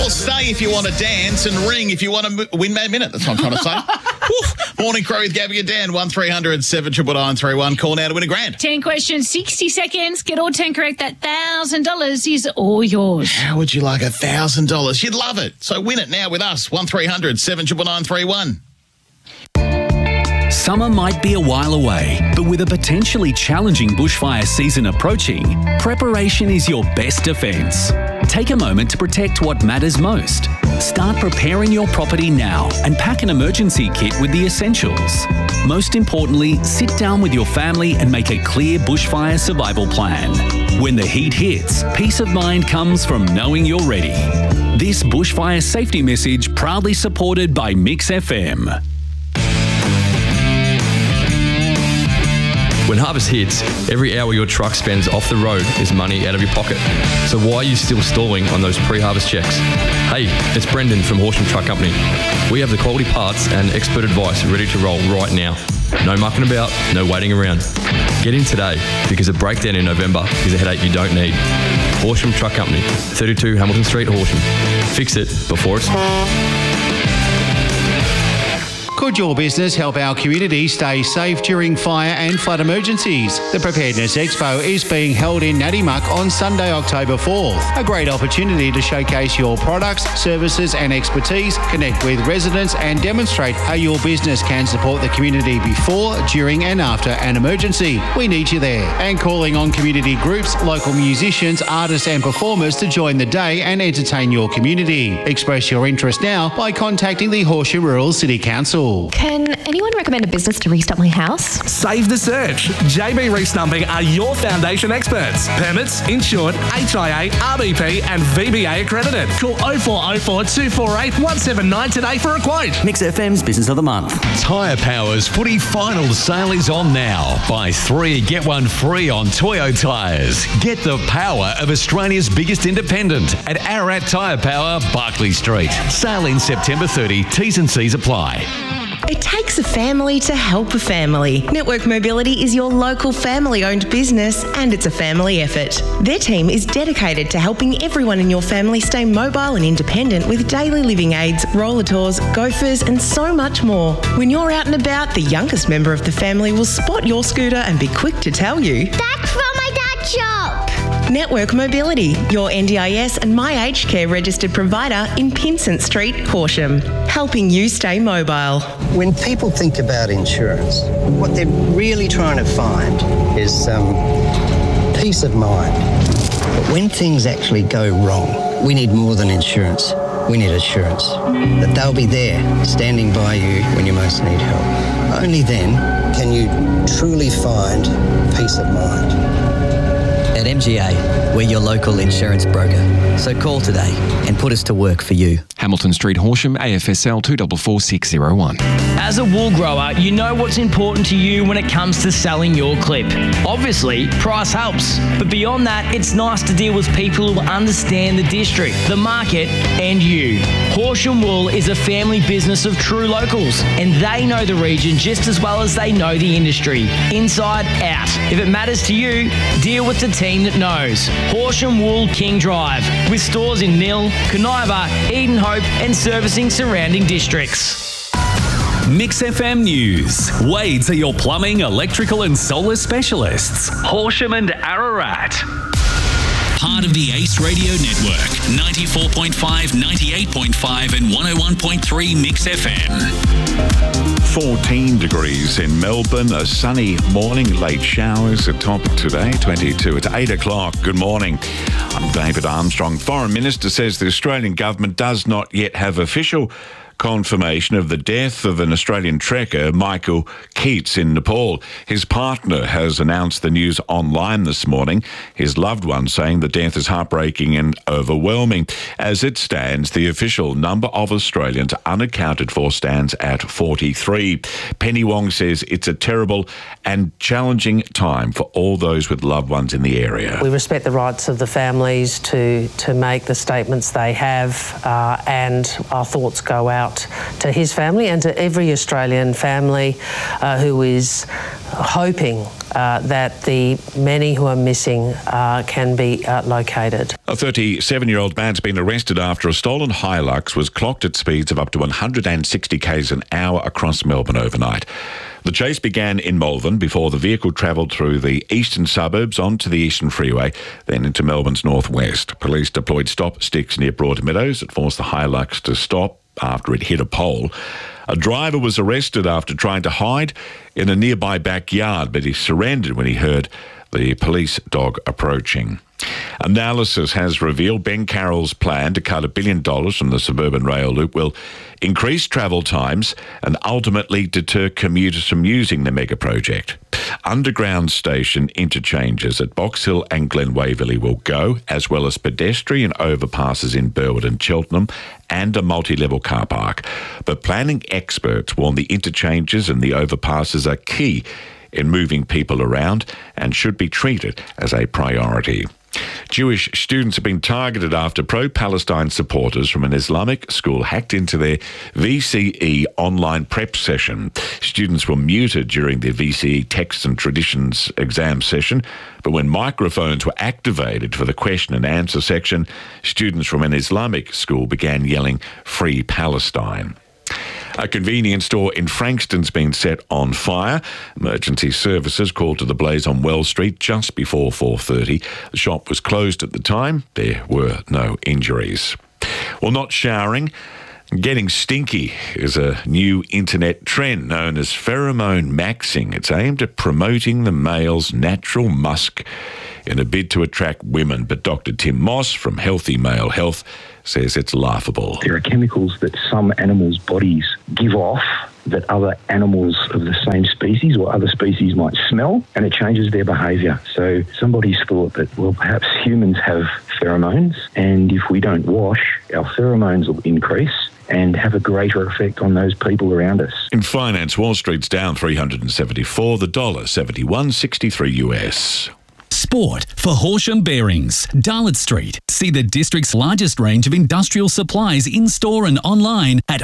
Or stay if you want to dance and ring if you want to win Mad Minute. That's what I'm trying to say. Morning Crow with Gabby and Dan, 1300 79931. Call now to win $1,000. 10 questions, 60 seconds. Get all 10 correct. That $1,000 is all yours. How would you like $1,000? You'd love it. So win it now with us, 1300 79931. Summer might be a while away, but with a potentially challenging bushfire season approaching, preparation is your best defence. Take a moment to protect what matters most. Start preparing your property now and pack an emergency kit with the essentials. Most importantly, sit down with your family and make a clear bushfire survival plan. When the heat hits, peace of mind comes from knowing you're ready. This bushfire safety message proudly supported by Mix FM. When harvest hits, every hour your truck spends off the road is money out of your pocket. So why are you still stalling on those pre-harvest checks? Hey, it's Brendan from Horsham Truck Company. We have the quality parts and expert advice ready to roll right now. No mucking about, no waiting around. Get in today because a breakdown in November is a headache you don't need. Horsham Truck Company, 32 Hamilton Street, Horsham. Fix it before it's... Could your business help our community stay safe during fire and flood emergencies? The Preparedness Expo is being held in Natimuck on Sunday, October 4th. A great opportunity to showcase your products, services and expertise, connect with residents and demonstrate how your business can support the community before, during and after an emergency. We need you there. And calling on community groups, local musicians, artists and performers to join the day and entertain your community. Express your interest now by contacting the Horsham Rural City Council. Can anyone recommend a business to restump my house? Save the search. JB Restumping are your foundation experts. Permits, insured, HIA, RBP and VBA accredited. Call 0404 248 179 today for a quote. Mix FM's Business of the Month. Tyre Power's footy final sale is on now. Buy 3, get 1 free on Toyo tyres. Get the power of Australia's biggest independent at Ararat Tyre Power, Barclay Street. Sale in September 30. T's and C's apply. It takes a family to help a family. Network Mobility is your local family-owned business and it's a family effort. Their team is dedicated to helping everyone in your family stay mobile and independent with daily living aids, roller tours, gophers and so much more. When you're out and about, the youngest member of the family will spot your scooter and be quick to tell you, "That's from my dad's shop." Network Mobility, your NDIS and My Aged Care registered provider in Pinsent Street, Horsham, helping you stay mobile. When people think about insurance, what they're really trying to find is peace of mind. But when things actually go wrong, we need more than insurance. We need assurance that they'll be there, standing by you when you most need help. Only then can you truly find peace of mind. At MGA, we're your local insurance broker. So call today and put us to work for you. Hamilton Street, Horsham, AFSL 244601. As a wool grower, you know what's important to you when it comes to selling your clip. Obviously, price helps. But beyond that, it's nice to deal with people who understand the district, the market, and you. Horsham Wool is a family business of true locals, and they know the region just as well as they know the industry, inside out. If it matters to you, deal with the team that knows. Horsham Wool King Drive, with stores in Mill, Coniva, Edenhope, and servicing surrounding districts. Mix FM News. Wades are your plumbing, electrical and solar specialists. Horsham and Ararat. Part of the Ace Radio Network, 94.5, 98.5 and 101.3 Mix FM. 14 degrees in Melbourne, a sunny morning, late showers at top today, 22 at 8 o'clock. Good morning. I'm David Armstrong. Foreign Minister says the Australian government does not yet have official confirmation of the death of an Australian trekker, Michael Keats, in Nepal. His partner has announced the news online this morning, his loved one saying the death is heartbreaking and overwhelming. As it stands, the official number of Australians unaccounted for stands at 43. Penny Wong says it's a terrible and challenging time for all those with loved ones in the area. We respect the rights of the families to make the statements they have, and our thoughts go out to his family and to every Australian family who is hoping that the many who are missing can be located. A 37-year-old man's been arrested after a stolen Hilux was clocked at speeds of up to 160 k's an hour across Melbourne overnight. The chase began in Malvern before the vehicle travelled through the eastern suburbs onto the Eastern Freeway, then into Melbourne's northwest. Police deployed stop sticks near Broadmeadows that forced the Hilux to stop after it hit a pole. A driver was arrested after trying to hide in a nearby backyard, but he surrendered when he heard the police dog approaching. Analysis has revealed Ben Carroll's plan to cut $1 billion from the suburban rail loop will increase travel times and ultimately deter commuters from using the mega project. Underground station interchanges at Box Hill and Glen Waverley will go, as well as pedestrian overpasses in Burwood and Cheltenham and a multi-level car park. But planning experts warn the interchanges and the overpasses are key in moving people around and should be treated as a priority. Jewish students have been targeted after pro-Palestine supporters from an Islamic school hacked into their VCE online prep session. Students were muted during their VCE Texts and Traditions exam session, but when microphones were activated for the question and answer section, students from an Islamic school began yelling, "Free Palestine." A convenience store in Frankston's been set on fire. Emergency services called to the blaze on Wells Street just before 4:30. The shop was closed at the time. There were no injuries. Well, not showering. Getting stinky is a new internet trend known as pheromone maxing. It's aimed at promoting the male's natural musk in a bid to attract women. But Dr. Tim Moss from Healthy Male Health says it's laughable. There are chemicals that some animals' bodies give off that other animals of the same species or other species might smell, and it changes their behaviour. So somebody's thought that, well, perhaps humans have pheromones, and if we don't wash, our pheromones will increase and have a greater effect on those people around us. In finance, Wall Street's down 374, the dollar 71.63 US. Sport for Horsham Bearings, Darlot Street. See the district's largest range of industrial supplies in-store and online at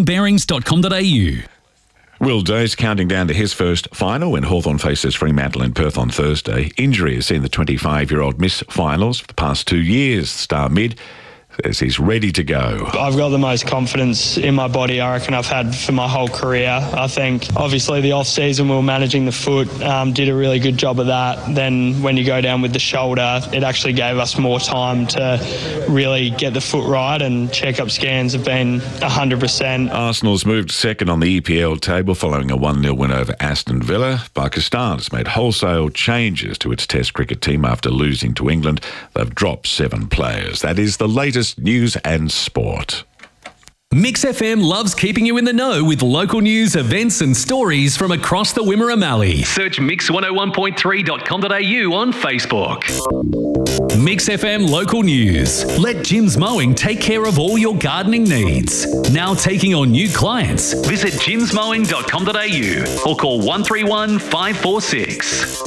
horshambearings.com.au. Will Day's counting down to his first final when Hawthorn faces Fremantle in Perth on Thursday. Injury has seen the 25-year-old miss finals for the past 2 years. Star mid says he's ready to go. I've got the most confidence in my body I reckon I've had for my whole career. I think obviously the off-season we were managing the foot, did a really good job of that. Then when you go down with the shoulder, it actually gave us more time to really get the foot right, and check-up scans have been 100%. Arsenal's moved second on the EPL table following a 1-0 win over Aston Villa. Pakistan has made wholesale changes to its Test cricket team after losing to England. They've dropped 7 players. That is the latest news and sport. Mix FM loves keeping you in the know with local news, events and stories from across the Wimmera Mallee. Search mix101.3.com.au on Facebook. Mix FM local news. Let Jim's Mowing take care of all your gardening needs. Now taking on new clients. Visit jimsmowing.com.au or call 131 546.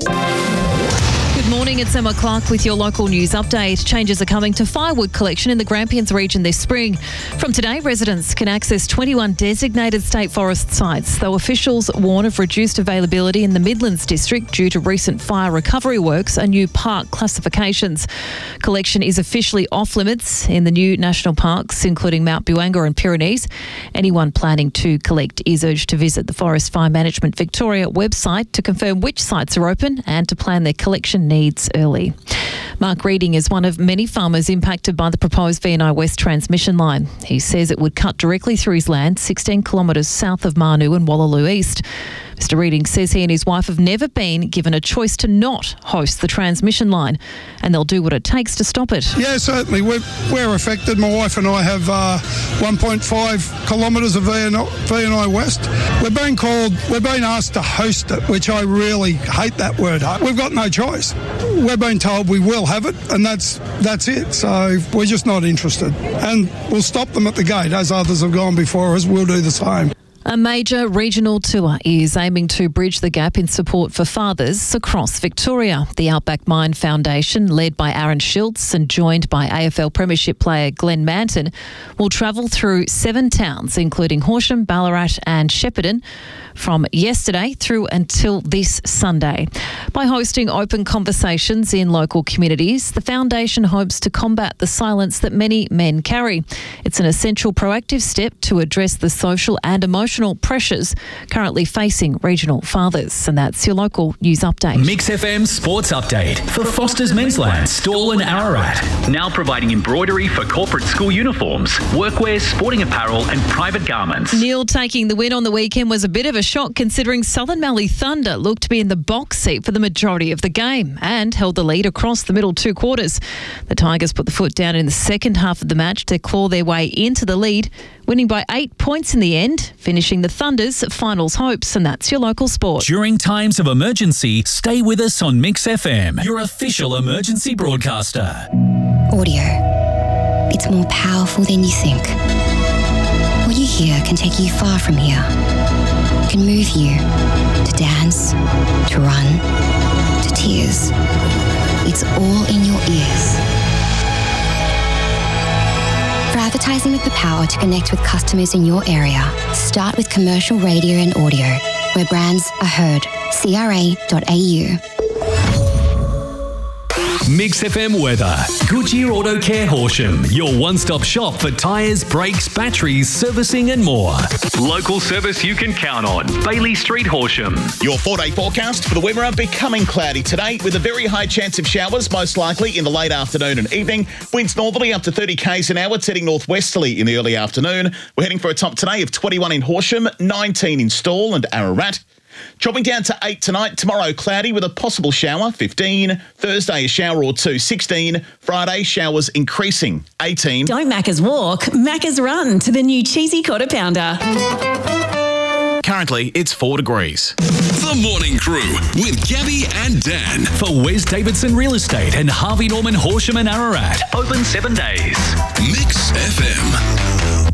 Good morning, it's Emma Clark with your local news update. Changes are coming to firewood collection in the Grampians region this spring. From today, residents can access 21 designated state forest sites, though officials warn of reduced availability in the Midlands district due to recent fire recovery works and new park classifications. Collection is officially off limits in the new national parks, including Mount Buanga and Pyrenees. Anyone planning to collect is urged to visit the Forest Fire Management Victoria website to confirm which sites are open and to plan their collection needs early. Mark Reading is one of many farmers impacted by the proposed VNI West transmission line. He says it would cut directly through his land 16 kilometres south of Marnoo and Wallaloo East. Mr Reading says he and his wife have never been given a choice to not host the transmission line, and they'll do what it takes to stop it. Yeah, certainly. We're affected. My wife and I have 1.5 kilometres of VNI West. We're being asked to host it, which I really hate that word. We've got no choice. We're being told we will have it, and that's it. So we're just not interested. And we'll stop them at the gate, as others have gone before us. We'll do the same. A major regional tour is aiming to bridge the gap in support for fathers across Victoria. The Outback Mine Foundation, led by Aaron Schiltz and joined by AFL Premiership player Glenn Manton, will travel through 7 towns, including Horsham, Ballarat and Shepparton, from yesterday through until this Sunday. By hosting open conversations in local communities, the foundation hopes to combat the silence that many men carry. It's an essential proactive step to address the social and emotional pressures currently facing regional fathers. And that's your local news update. Mix FM Sports Update for Foster's Mensland, Stawell and Ararat. Now providing embroidery for corporate school uniforms, workwear, sporting apparel and private garments. Neil taking the win on the weekend was a bit of a shock considering Southern Mallee Thunder looked to be in the box seat for the majority of the game and held the lead across the middle 2 quarters. The Tigers put the foot down in the second half of the match to claw their way into the lead, winning by 8 points in the end, finishing the Thunder's finals hopes. And that's your local sport. During times of emergency, stay with us on Mix FM, your official emergency broadcaster. Audio. It's more powerful than you think. What you hear can take you far from here. It can move you to dance, to run, to tears. It's all in your ears. For advertising with the power to connect with customers in your area, start with commercial radio and audio, where brands are heard. CRA.au. Mix FM weather. Goodyear Auto Care Horsham, your one-stop shop for tyres, brakes, batteries, servicing and more. Local service you can count on. Bailey Street, Horsham. Your 4-day forecast for the Wimmera: becoming cloudy today with a very high chance of showers, most likely in the late afternoon and evening. Winds northerly up to 30 k's an hour. It's heading northwesterly in the early afternoon. We're heading for a top today of 21 in Horsham, 19 in Stawell and Ararat. Dropping down to 8 tonight. Tomorrow, cloudy with a possible shower, 15. Thursday, a shower or two, 16. Friday, showers increasing, 18. Don't Macca's walk, Macca's run to the new cheesy quarter pounder. Currently, it's 4 degrees. The Morning Crew with Gabby and Dan. For Wes Davidson Real Estate and Harvey Norman Horsham and Ararat. Open 7 days. Mix FM.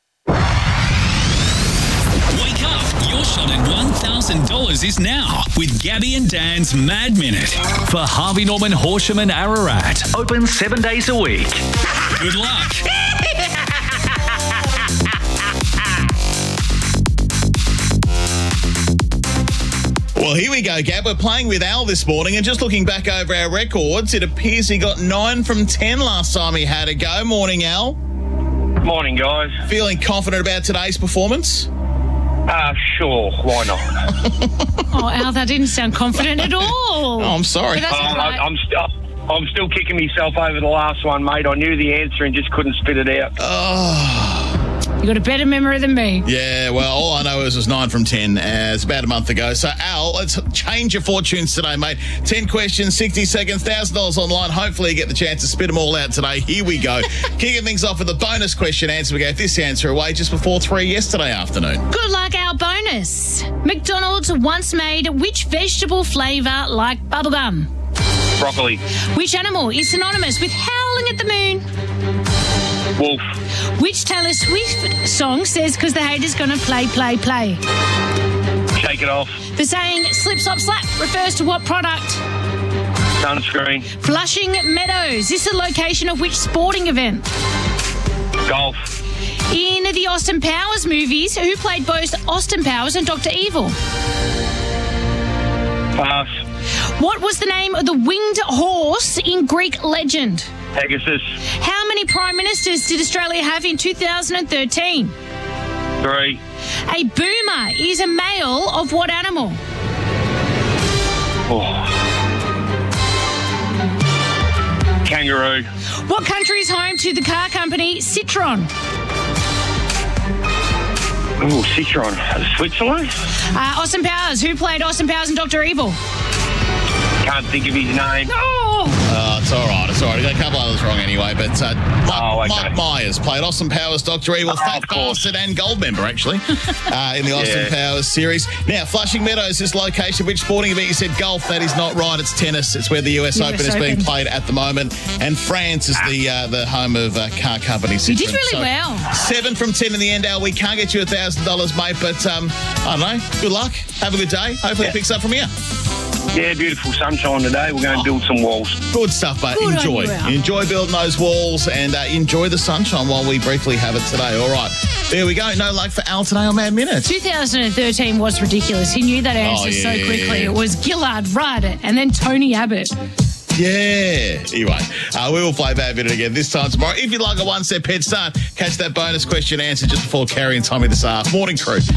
Your shot at $1,000 is now with Gabby and Dan's Mad Minute. For Harvey Norman Horsham and Ararat. Open 7 days a week. Good luck. Well, here we go, Gab. We're playing with Al this morning, and just looking back over our records, it appears he got 9 from 10 last time he had a go. Morning, Al. Morning, guys. Feeling confident about today's performance? Sure. Why not? Oh, Al, that didn't sound confident at all. Oh, I'm sorry. But that's all right. I'm still kicking myself over the last one, mate. I knew the answer and just couldn't spit it out. You got a better memory than me. Yeah, well, all I know is it was 9 from 10. It's about a month ago. So, Al, let's change your fortunes today, mate. 10 questions, 60 seconds, $1,000 online. Hopefully you get the chance to spit them all out today. Here we go. Kicking things off with a bonus question answer. We gave this answer away just before 3 yesterday afternoon. Good luck, our bonus. McDonald's once made which vegetable flavour like bubblegum? Broccoli. Which animal is synonymous with howling at the moon? Wolf. Which Taylor Swift song says because the hater's gonna play, play, play? Shake it off. The saying slip, slop, slap refers to what product? Sunscreen. Flushing Meadows. This is the location of which sporting event? Golf. In the Austin Powers movies, who played both Austin Powers and Dr. Evil? Pass. What was the name of the winged horse in Greek legend? Pegasus. How many prime ministers did Australia have in 2013? 3. A boomer is a male of what animal? Kangaroo. What country is home to the car company Citroën? Oh, Citroën. Switzerland? Austin Powers. Who played Austin Powers and Dr. Evil? Can't think of his name. Oh! It's all right. It's all right. I got a couple others wrong anyway, but Mike Myers played Austin Powers Dr. Evil, Fat Bastard and Gold member, actually, in the Austin Powers series. Now, Flushing Meadows is location. Which sporting event? You said golf. That is not right. It's tennis. It's where the US Open is being played at the moment. And France is the home of car companies. You did really well. 7 from 10 in the end, Al. We can't get you $1,000, mate, but I don't know. Good luck. Have a good day. Hopefully it picks up from here. Yeah, beautiful sunshine today. We're going to build some walls. Good stuff, mate. Good enjoy. on you, Al. Enjoy building those walls and enjoy the sunshine while we briefly have it today. All right. There we go. No luck for Al today on Mad Minutes. 2013 was ridiculous. He knew that answer so quickly. It was Gillard, Rudd, and then Tony Abbott. Yeah. Anyway, we will play Bad Minute again this time tomorrow. If you'd like a one-step head start, catch that bonus question answer just before carrying Tommy this afternoon. Morning crew.